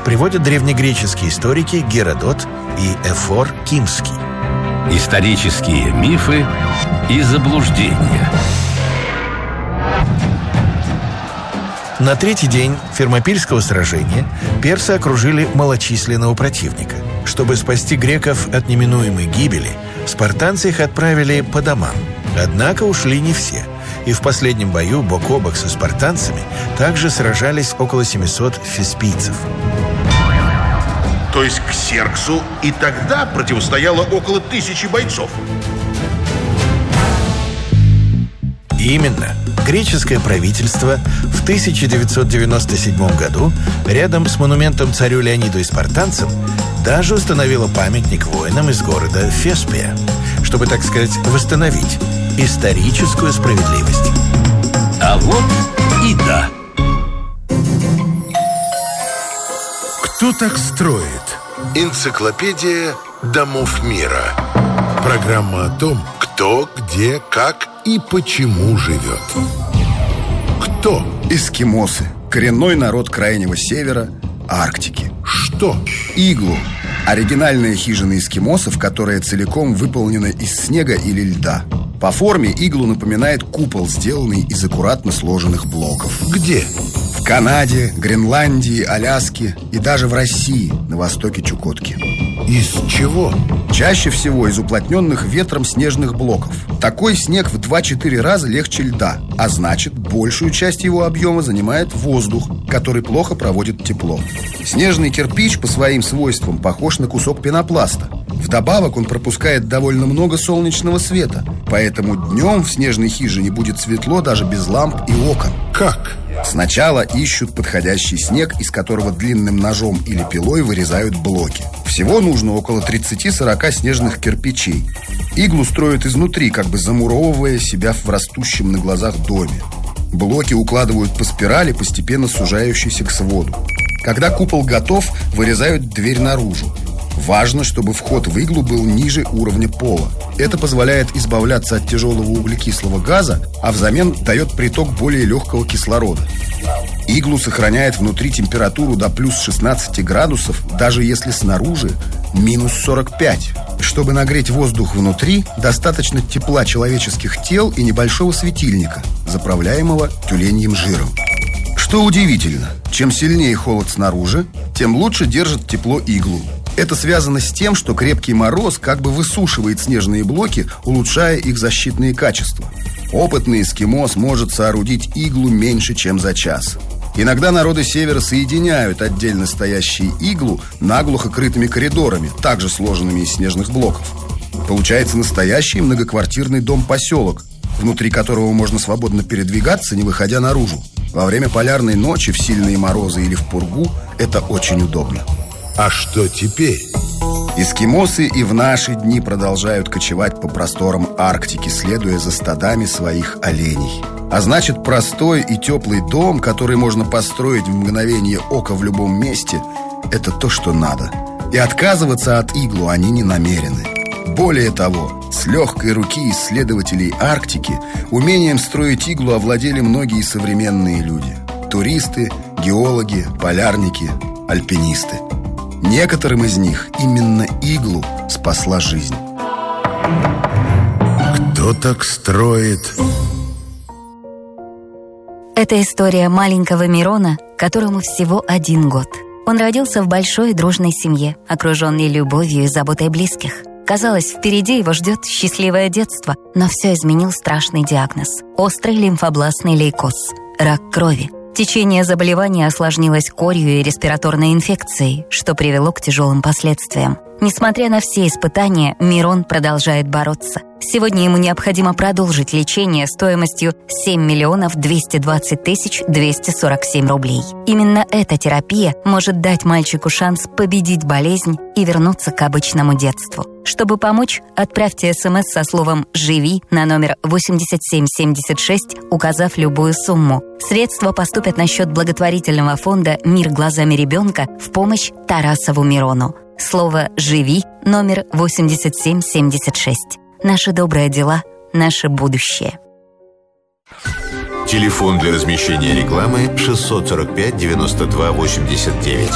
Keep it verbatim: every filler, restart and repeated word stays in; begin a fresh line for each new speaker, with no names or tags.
приводят древнегреческие историки Геродот и Эфор Кимский.
Исторические мифы и заблуждения.
На третий день Фермопильского сражения персы окружили малочисленного противника. Чтобы спасти греков от неминуемой гибели, спартанцы их отправили по домам. Однако ушли не все. И в последнем бою бок о бок со спартанцами также сражались около семисот феспийцев.
То есть Ксерксу и тогда противостояло около тысячи бойцов?
Именно. Греческое правительство в тысяча девятьсот девяносто седьмом году рядом с монументом царю Леониду и спартанцам даже установило памятник воинам из города Феспия, чтобы, так сказать, восстановить историческую справедливость.
А вот и да.
Кто так строит? Энциклопедия домов мира. Программа о том, кто, где, как и почему живет. Кто?
Эскимосы. Коренной народ Крайнего Севера, Арктики.
Что?
Иглу. Оригинальная хижина эскимосов, которая целиком выполнена из снега или льда. По форме иглу напоминает купол, сделанный из аккуратно сложенных блоков.
Где?
В Канаде, Гренландии, Аляске и даже в России, на востоке Чукотки.
Из чего?
Чаще всего из уплотненных ветром снежных блоков. Такой снег в два-четыре раза легче льда, а значит, большую часть его объема занимает воздух, который плохо проводит тепло. Снежный кирпич по своим свойствам похож на кусок пенопласта. Вдобавок он пропускает довольно много солнечного света, поэтому днем в снежной хижине будет светло даже без ламп и окон.
Как?
Сначала ищут подходящий снег, из которого длинным ножом или пилой вырезают блоки. Всего нужно около тридцати-сорока снежных кирпичей. Иглу строят изнутри, как бы замуровывая себя в растущем на глазах доме. Блоки укладывают по спирали, постепенно сужающейся к своду. Когда купол готов, вырезают дверь наружу. Важно, чтобы вход в иглу был ниже уровня пола. Это позволяет избавляться от тяжелого углекислого газа, а взамен дает приток более легкого кислорода. Иглу сохраняет внутри температуру до плюс шестнадцати градусов, даже если снаружи минус сорок пять. Чтобы нагреть воздух внутри, достаточно тепла человеческих тел и небольшого светильника, заправляемого тюленьим жиром. Что удивительно, чем сильнее холод снаружи, тем лучше держит тепло иглу. Это связано с тем, что крепкий мороз как бы высушивает снежные блоки, улучшая их защитные качества. Опытный эскимос может соорудить иглу меньше, чем за час. Иногда народы Севера соединяют отдельно стоящие иглу наглухо крытыми коридорами, также сложенными из снежных блоков. Получается настоящий многоквартирный дом-поселок, внутри которого можно свободно передвигаться, не выходя наружу. Во время полярной ночи, в сильные морозы или в пургу это очень удобно.
А что теперь?
Эскимосы и в наши дни продолжают кочевать по просторам Арктики, следуя за стадами своих оленей. А значит, простой и теплый дом, который можно построить в мгновение ока в любом месте, это то, что надо. И отказываться от иглу они не намерены. Более того, с легкой руки исследователей Арктики умением строить иглу овладели многие современные люди. Туристы, геологи, полярники, альпинисты. Некоторым из них именно иглу спасла жизнь.
Кто так строит?
Это история маленького Мирона, которому всего один год. Он родился в большой дружной семье, окруженный любовью и заботой близких. Казалось, впереди его ждет счастливое детство, но все изменил страшный диагноз – острый лимфобластный лейкоз – рак крови. Течение заболевания осложнилось корью и респираторной инфекцией, что привело к тяжелым последствиям. Несмотря на все испытания, Мирон продолжает бороться. Сегодня ему необходимо продолжить лечение стоимостью семь миллионов двести двадцать тысяч двести сорок семь рублей. Именно эта терапия может дать мальчику шанс победить болезнь и вернуться к обычному детству. Чтобы помочь, отправьте смс со словом «Живи» на номер восемьдесят семь семьдесят шесть, указав любую сумму. Средства поступят на счет благотворительного фонда «Мир глазами ребенка» в помощь Тарасову Мирону. Слово «Живи» номер восемьдесят семь семьдесят шесть. Наши добрые дела, наше будущее.
Телефон для размещения рекламы шестьсот сорок пять девяносто два восемьдесят девять.